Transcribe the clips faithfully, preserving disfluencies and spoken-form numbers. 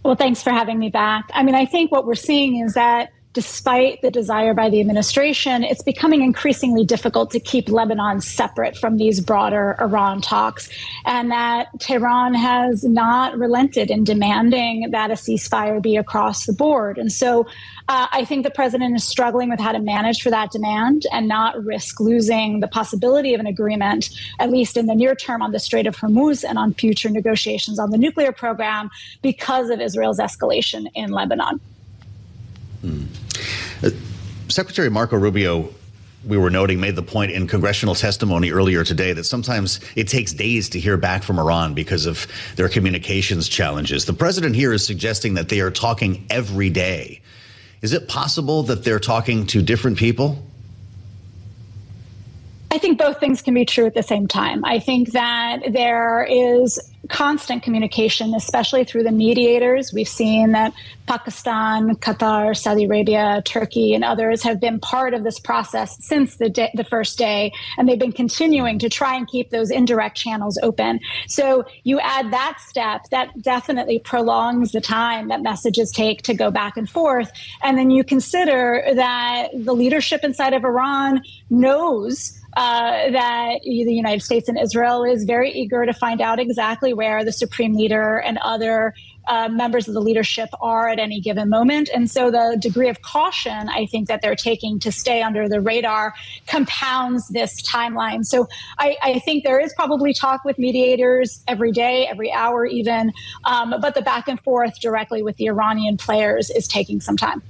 Well, thanks for having me back. I mean, I think what we're seeing is that despite the desire by the administration, it's becoming increasingly difficult to keep Lebanon separate from these broader Iran talks, and that Tehran has not relented in demanding that a ceasefire be across the board. And so uh, I think the president is struggling with how to manage for that demand and not risk losing the possibility of an agreement, at least in the near term, on the Strait of Hormuz and on future negotiations on the nuclear program because of Israel's escalation in Lebanon. Hmm. Uh, Secretary Marco Rubio, we were noting, made the point in congressional testimony earlier today that sometimes it takes days to hear back from Iran because of their communications challenges. The president here is suggesting that they are talking every day. Is it possible that they're talking to different people? I think both things can be true at the same time. I think that there is constant communication, especially through the mediators. We've seen that Pakistan, Qatar, Saudi Arabia, Turkey, and others have been part of this process since the day, the first day, and they've been continuing to try and keep those indirect channels open. So you add that step, that definitely prolongs the time that messages take to go back and forth. And then you consider that the leadership inside of Iran knows Uh, that the United States and Israel is very eager to find out exactly where the supreme leader and other uh, members of the leadership are at any given moment. And so the degree of caution I think that they're taking to stay under the radar compounds this timeline. So I, I think there is probably talk with mediators every day, every hour even, um, but the back and forth directly with the Iranian players is taking some time.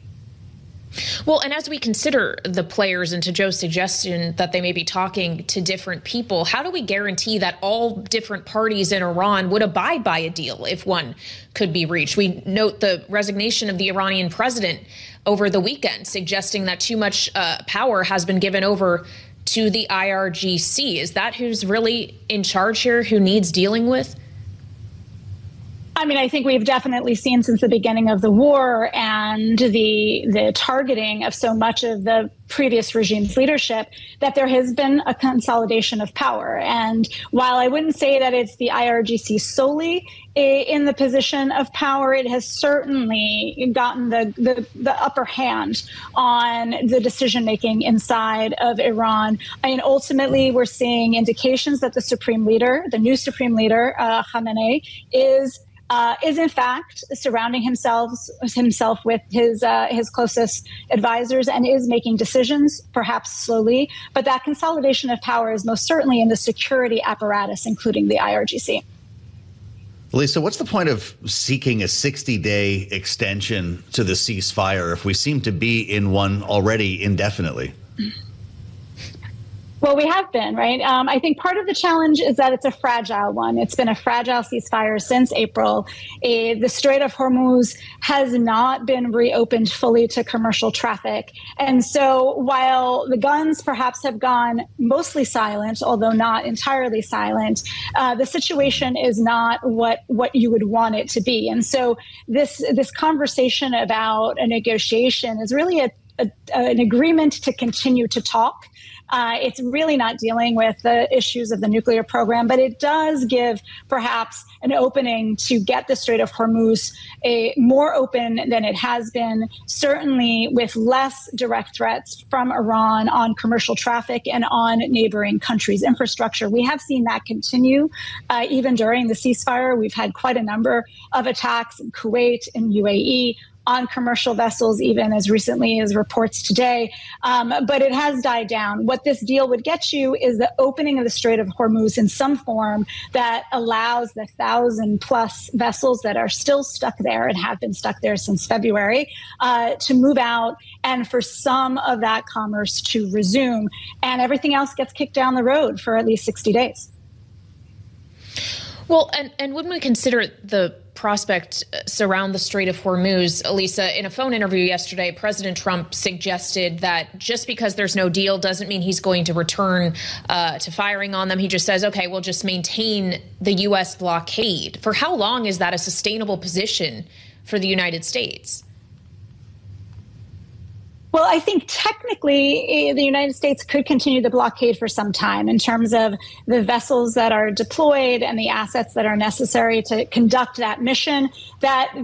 Well, and as we consider the players, and to Joe's suggestion that they may be talking to different people, how do we guarantee that all different parties in Iran would abide by a deal if one could be reached? We note the resignation of the Iranian president over the weekend, suggesting that too much uh, power has been given over to the I R G C. Is that who's really in charge here, who needs dealing with? I mean, I think we've definitely seen since the beginning of the war and the the targeting of so much of the previous regime's leadership that there has been a consolidation of power. And while I wouldn't say that it's the I R G C solely in the position of power, it has certainly gotten the, the, the upper hand on the decision making inside of Iran. I mean, ultimately, we're seeing indications that the supreme leader, the new supreme leader, uh, Khamenei, is Uh, is in fact surrounding himself himself with his uh, his closest advisors and is making decisions, perhaps slowly. But that consolidation of power is most certainly in the security apparatus, including the I R G C. Lisa, what's the point of seeking a sixty-day extension to the ceasefire if we seem to be in one already indefinitely? Well, we have been, right? Um, I think part of the challenge is that it's a fragile one. It's been a fragile ceasefire since April. A, the Strait of Hormuz has not been reopened fully to commercial traffic. And so while the guns perhaps have gone mostly silent, although not entirely silent, uh, the situation is not what, what you would want it to be. And so this, this conversation about a negotiation is really a, a, an agreement to continue to talk. Uh, it's really not dealing with the issues of the nuclear program, but it does give perhaps an opening to get the Strait of Hormuz a, more open than it has been, certainly with less direct threats from Iran on commercial traffic and on neighboring countries' infrastructure. We have seen that continue uh, even during the ceasefire. We've had quite a number of attacks in Kuwait and U A E on commercial vessels, even as recently as reports today. Um, but it has died down. What this deal would get you is the opening of the Strait of Hormuz in some form that allows the thousand plus vessels that are still stuck there and have been stuck there since February uh, to move out and for some of that commerce to resume. And everything else gets kicked down the road for at least sixty days. Well, and, and when we consider the prospect surround the Strait of Hormuz, Elisa, in a phone interview yesterday, President Trump suggested that just because there's no deal doesn't mean he's going to return uh, to firing on them. He just says, OK, we'll just maintain the U S blockade. For how long is that a sustainable position for the United States? Well, I think technically the United States could continue the blockade for some time in terms of the vessels that are deployed and the assets that are necessary to conduct that mission. That